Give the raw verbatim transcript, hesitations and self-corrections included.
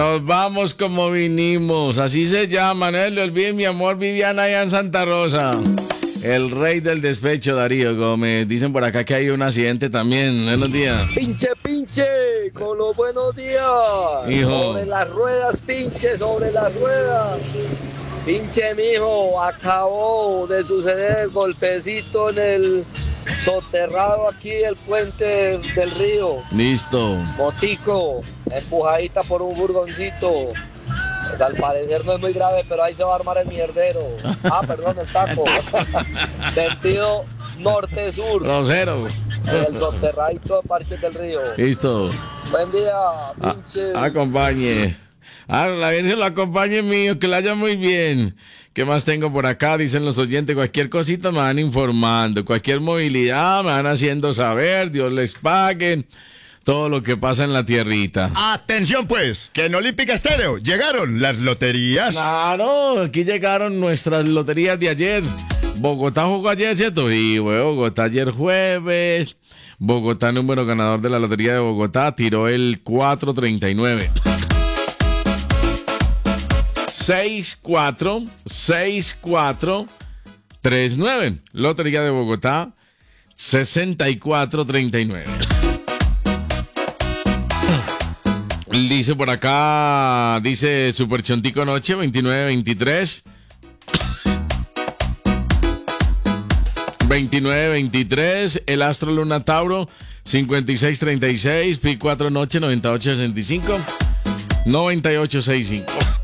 Nos vamos como vinimos. Así se llama. No le olviden, mi amor, Viviana allá en Santa Rosa. El rey del despecho, Darío Gómez. Dicen por acá que hay un accidente también. Buenos días. Pinche, pinche, con los buenos días. Hijo. Sobre las ruedas, pinche, sobre las ruedas. Pinche, mijo, acabó de suceder el golpecito en el soterrado aquí del puente del río. Listo. Motico, empujadita por un furgoncito. Pues al parecer no es muy grave, pero ahí se va a armar el mierdero. Ah, perdón, el taco. Sentido norte-sur. Grosero. En el soterradito de Parches del Río. Listo. Buen día, pinche. A- acompañe. Ah, la Virgen lo acompañe mío, que la haya muy bien. ¿Qué más tengo por acá? Dicen los oyentes, cualquier cosita me van informando, cualquier movilidad me van haciendo saber, Dios les pague todo lo que pasa en la tierrita. Atención pues, que en Olímpica Estéreo llegaron las loterías. Claro, aquí llegaron nuestras loterías de ayer. Bogotá jugó ayer, ¿cierto? Y bueno, Bogotá ayer jueves. Bogotá, número ganador de la lotería de Bogotá, tiró el cuatro treinta y nueve. seis cuatro seis cuatro tres nueve. Lotería de Bogotá, sesenta y cuatro treinta y nueve. Dice por acá, dice Super Chontico Noche, veintinueve veintitrés. veintinueve veintitrés. El Astro Luna Tauro, cincuenta y seis treinta y seis. Pi cuatro Noche, noventa y ocho sesenta y cinco. noventa y ocho sesenta y cinco.